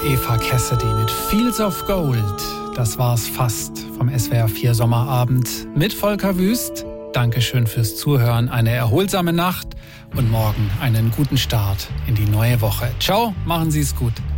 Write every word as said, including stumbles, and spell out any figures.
Eva Cassidy mit Fields of Gold. Das war's fast vom S W R vier Sommerabend mit Volker Wüst. Dankeschön fürs Zuhören, eine erholsame Nacht und morgen einen guten Start in die neue Woche. Ciao, machen Sie es gut.